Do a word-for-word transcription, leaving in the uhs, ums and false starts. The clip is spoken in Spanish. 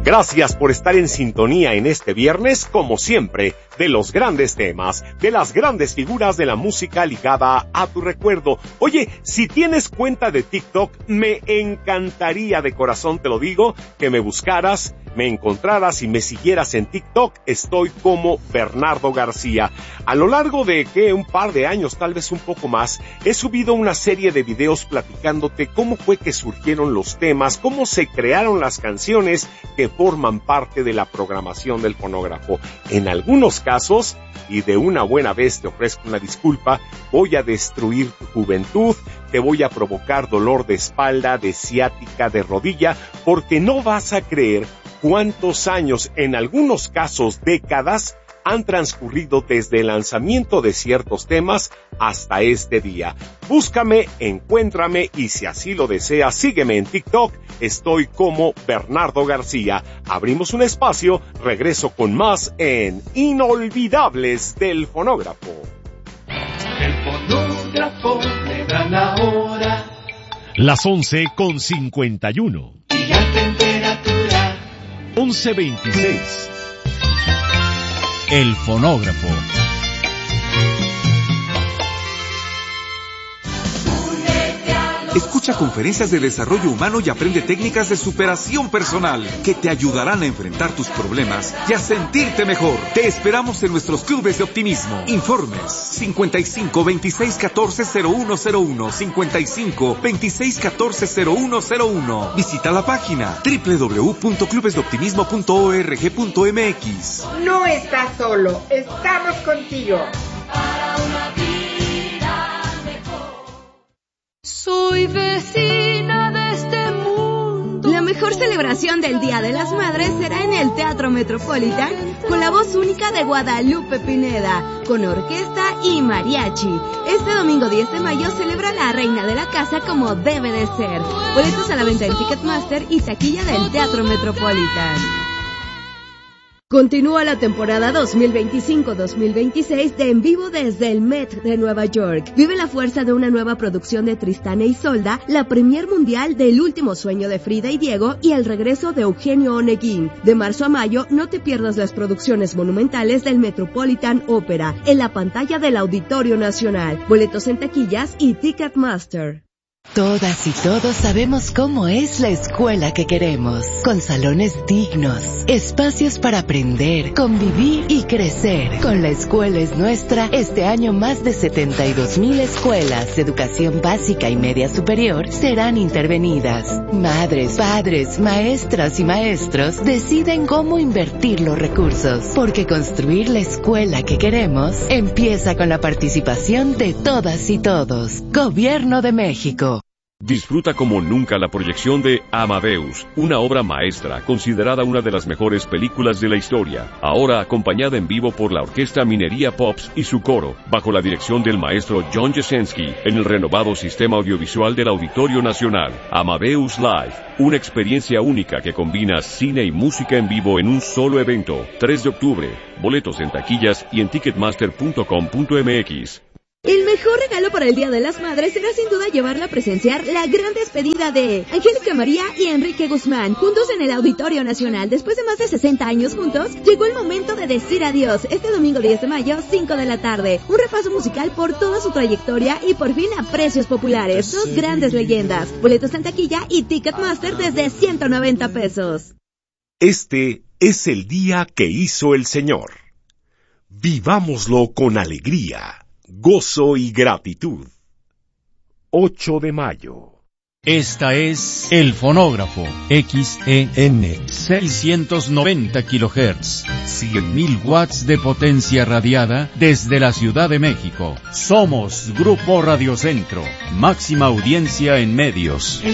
Gracias por estar en sintonía en este viernes, como siempre, de los grandes temas, de las grandes figuras de la música ligada a tu recuerdo. Oye, si tienes cuenta de TikTok, me encantaría, de corazón te lo digo, que me buscaras, me encontraras y me siguieras en TikTok. Estoy como Bernardo García. A lo largo de que un par de años, tal vez un poco más, he subido una serie de videos platicándote cómo fue que surgieron los temas, cómo se crearon las canciones que forman parte de la programación del fonógrafo. En algunos casos, y de una buena vez te ofrezco una disculpa, voy a destruir tu juventud, te voy a provocar dolor de espalda, de ciática, de rodilla, porque no vas a creer cuántos años, en algunos casos décadas, han transcurrido desde el lanzamiento de ciertos temas hasta este día. Búscame, encuéntrame y si así lo deseas, sígueme en TikTok. Estoy como Bernardo García. Abrimos un espacio, regreso con más en Inolvidables del Fonógrafo. El fonógrafo le da la hora. Las once con cincuenta y uno. Y la temperatura. once veintiséis. El fonógrafo. Escucha conferencias de desarrollo humano y aprende técnicas de superación personal que te ayudarán a enfrentar tus problemas y a sentirte mejor. Te esperamos en nuestros clubes de optimismo. Informes cincuenta y cinco, veintiséis, catorce, cero uno cero uno, cincuenta y cinco, veintiséis, catorce, cero uno cero uno. Visita la página doble u doble u doble u punto clubes de optimismo punto org punto m x. No estás solo, estamos contigo. Para una vida mejor. Soy vecina de este mundo. La mejor celebración del Día de las Madres será en el Teatro Metropolitan con la voz única de Guadalupe Pineda, con orquesta y mariachi. Este domingo diez de mayo celebra la reina de la casa como debe de ser. Boletos a la venta en Ticketmaster y taquilla del Teatro Metropolitan. Continúa la temporada dos mil veinticinco dos mil veintiséis de En Vivo desde el Met de Nueva York. Vive la fuerza de una nueva producción de Tristán e Isolda, la premier mundial del Último Sueño de Frida y Diego y el regreso de Eugenio Oneguín. De marzo a mayo, no te pierdas las producciones monumentales del Metropolitan Opera en la pantalla del Auditorio Nacional. Boletos en taquillas y Ticketmaster. Todas y todos sabemos cómo es la escuela que queremos, con salones dignos, espacios para aprender, convivir y crecer. Con La Escuela es Nuestra, este año más de setenta y dos mil escuelas de educación básica y media superior serán intervenidas. Madres, padres, maestras y maestros deciden cómo invertir los recursos, porque construir la escuela que queremos empieza con la participación de todas y todos. Gobierno de México. Disfruta como nunca la proyección de Amadeus, una obra maestra considerada una de las mejores películas de la historia, ahora acompañada en vivo por la Orquesta Minería Pops y su coro, bajo la dirección del maestro John Jasenski, en el renovado sistema audiovisual del Auditorio Nacional. Amadeus Live, una experiencia única que combina cine y música en vivo en un solo evento. tres de octubre, boletos en taquillas y en ticketmaster punto com punto m x. El mejor regalo para el Día de las Madres será sin duda llevarla a presenciar la gran despedida de Angélica María y Enrique Guzmán, juntos en el Auditorio Nacional. Después de más de sesenta años juntos, llegó el momento de decir adiós. Este domingo diez de mayo, cinco de la tarde. Un repaso musical por toda su trayectoria y por fin a precios populares. Dos grandes leyendas. Boletos en taquilla y Ticketmaster desde ciento noventa pesos. Este es el día que hizo el Señor. Vivámoslo con alegría, gozo y gratitud. ocho de mayo. Esta es El Fonógrafo, X E N, seiscientos noventa kilohertz, cien mil watts de potencia radiada desde la Ciudad de México. Somos Grupo Radio Centro, máxima audiencia en medios.